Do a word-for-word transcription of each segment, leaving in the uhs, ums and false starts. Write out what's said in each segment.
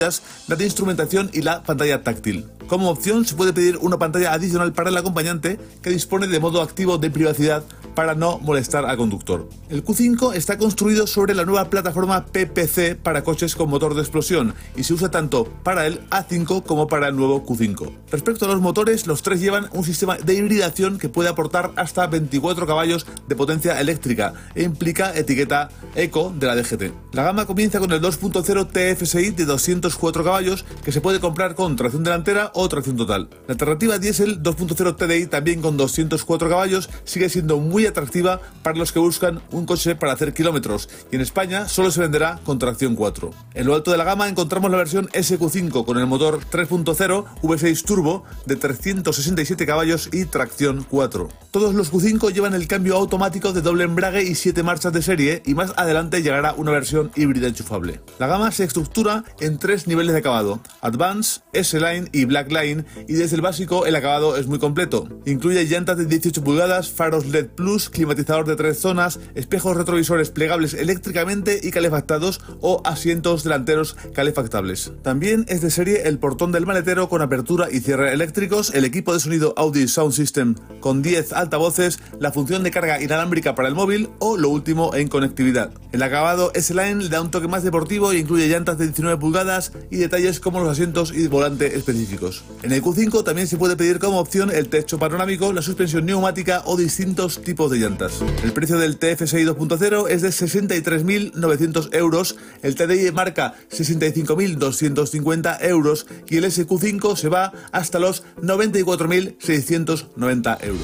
la de instrumentación y la pantalla táctil. Como opción se puede pedir una pantalla adicional para el acompañante que dispone de modo activo de privacidad para no molestar al conductor. El Q cinco está construido sobre la nueva plataforma P P C para coches con motor de explosión y se usa tanto para el A cinco como para el nuevo Q cinco. Respecto a los motores, los tres llevan un sistema de hibridación que puede aportar hasta veinticuatro caballos de potencia eléctrica e implica etiqueta Eco de la D G T. La gama comienza con el dos punto cero T F S I de doscientos cuatro caballos que se puede comprar con tracción delantera o tracción total. La alternativa diésel dos punto cero T D I, también con doscientos cuatro caballos, sigue siendo muy atractiva para los que buscan un coche para hacer kilómetros y en España solo se venderá con tracción cuatro. En lo alto de la gama encontramos la versión S Q cinco con el motor tres punto cero V seis Turbo de trescientos sesenta y siete caballos y tracción cuatro. Todos los Q cinco llevan el cambio automático de doble embrague y siete marchas de serie y más adelante llegará una versión híbrida enchufable. La gama se estructura en tres niveles de acabado: Advance, S-Line y Black Line, y desde el básico el acabado es muy completo. Incluye llantas de dieciocho pulgadas, faros L E D Plus, climatizador de tres zonas, espejos retrovisores plegables eléctricamente y calefactados o asientos delanteros calefactables. También es de serie el portón del maletero con apertura y cierre eléctricos, el equipo de sonido Audi Sound System con diez altavoces, la función de carga inalámbrica para el móvil o lo último en conectividad. El acabado S-Line le da un toque más deportivo e incluye llantas de diecinueve pulgadas y detalles como los asientos y volante específicos. En el Q cinco también se puede pedir como opción el techo panorámico, la suspensión neumática o distintos tipos de llantas. El precio del T F S I dos punto cero es de sesenta y tres mil novecientos euros, el T D I marca sesenta y cinco mil doscientos cincuenta euros y el S Q cinco se va hasta los noventa y cuatro mil seiscientos noventa euros.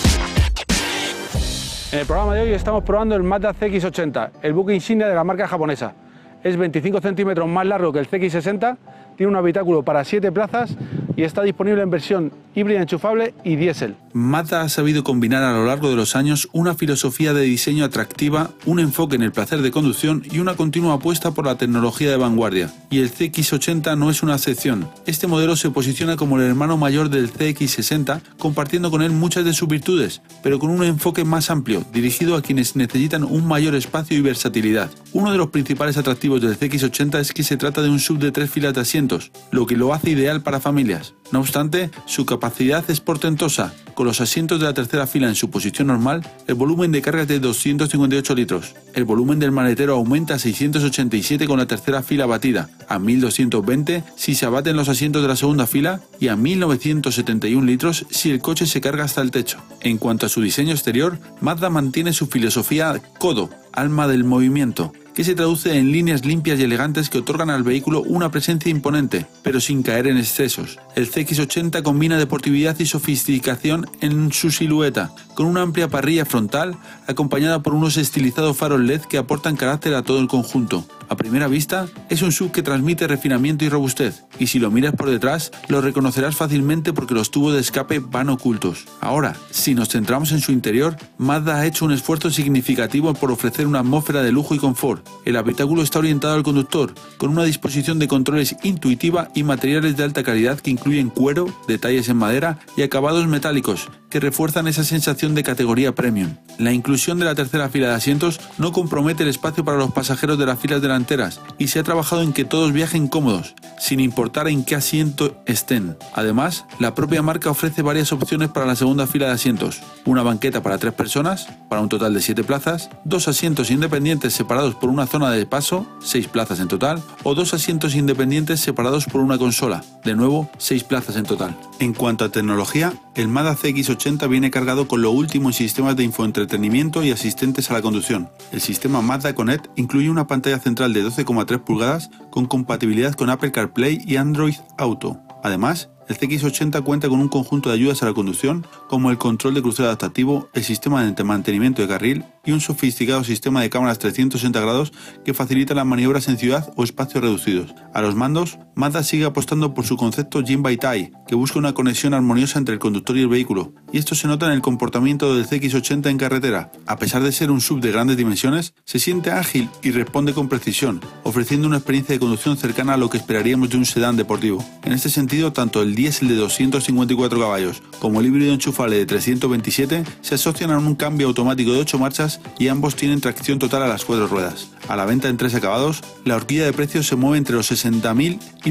En el programa de hoy estamos probando el Mazda C X ochenta, el buque insignia de la marca japonesa. Es veinticinco centímetros más largo que el C X sesenta, tiene un habitáculo para siete plazas y está disponible en versión híbrida enchufable y diésel. Mazda ha sabido combinar a lo largo de los años una filosofía de diseño atractiva, un enfoque en el placer de conducción y una continua apuesta por la tecnología de vanguardia. Y el C X ochenta no es una excepción. Este modelo se posiciona como el hermano mayor del C X sesenta, compartiendo con él muchas de sus virtudes, pero con un enfoque más amplio, dirigido a quienes necesitan un mayor espacio y versatilidad. Uno de los principales atractivos del C X ochenta es que se trata de un S U V de tres filas de asientos, lo que lo hace ideal para familias. No obstante, su capacidad es portentosa. Con los asientos de la tercera fila en su posición normal, el volumen de carga es de doscientos cincuenta y ocho litros. El volumen del maletero aumenta a seiscientos ochenta y siete con la tercera fila abatida, a mil doscientos veinte si se abaten los asientos de la segunda fila y a mil novecientos setenta y un litros si el coche se carga hasta el techo. En cuanto a su diseño exterior, Mazda mantiene su filosofía Kodo, alma del movimiento, que se traduce en líneas limpias y elegantes que otorgan al vehículo una presencia imponente, pero sin caer en excesos. El C X ochenta combina deportividad y sofisticación en su silueta, con una amplia parrilla frontal acompañada por unos estilizados faros L E D que aportan carácter a todo el conjunto. A primera vista, es un S U V que transmite refinamiento y robustez, y si lo miras por detrás, lo reconocerás fácilmente porque los tubos de escape van ocultos. Ahora, si nos centramos en su interior, Mazda ha hecho un esfuerzo significativo por ofrecer una atmósfera de lujo y confort. El habitáculo está orientado al conductor, con una disposición de controles intuitiva y materiales de alta calidad que incluyen cuero, detalles en madera y acabados metálicos, que refuerzan esa sensación de categoría premium. La inclusión de la tercera fila de asientos no compromete el espacio para los pasajeros de las filas delanteras y se ha trabajado en que todos viajen cómodos, sin importar en qué asiento estén. Además, la propia marca ofrece varias opciones para la segunda fila de asientos: una banqueta para tres personas, para un total de siete plazas, dos asientos independientes separados por una zona de paso, seis plazas en total, o dos asientos independientes separados por una consola, de nuevo seis plazas en total. En cuanto a tecnología, el Mazda C X ochenta viene cargado con lo último en sistemas de infoentretenimiento y asistentes a la conducción. El sistema Mazda Connect incluye una pantalla central de doce coma tres pulgadas con compatibilidad con Apple CarPlay y Android Auto. Además, el C X ochenta cuenta con un conjunto de ayudas a la conducción, como el control de crucero adaptativo, el sistema de mantenimiento de carril y un sofisticado sistema de cámaras trescientos sesenta grados que facilita las maniobras en ciudad o espacios reducidos. A los mandos, Mazda sigue apostando por su concepto Jin by Tai, que busca una conexión armoniosa entre el conductor y el vehículo, y esto se nota en el comportamiento del C X ochenta en carretera. A pesar de ser un S U V de grandes dimensiones, se siente ágil y responde con precisión, ofreciendo una experiencia de conducción cercana a lo que esperaríamos de un sedán deportivo. En este sentido, tanto el diésel de doscientos cincuenta y cuatro caballos como el híbrido enchufable de trescientos veintisiete se asocian a un cambio automático de ocho marchas y ambos tienen tracción total a las cuatro ruedas. A la venta en tres acabados, la horquilla de precios se mueve entre los sesenta mil y